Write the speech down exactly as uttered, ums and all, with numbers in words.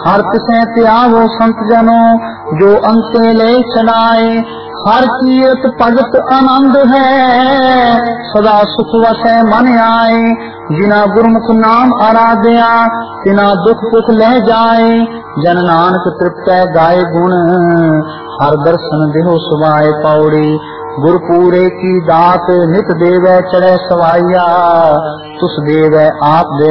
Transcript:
हर तिसे त्यागो संत जनो जो अंते ले चलाए। हर कीरत भगत आनंद है सदा सुख वसै मन आए। जिना गुरमुख नाम आराध्या तिना दुख पुख ले जाए। जन नानक तृप्तै गाए गुण हर दर्शन देहो सुभाए पौड़ी। गुरपूरे की दात नित देवै चढ़ै सवाइया तुस देवै आप दे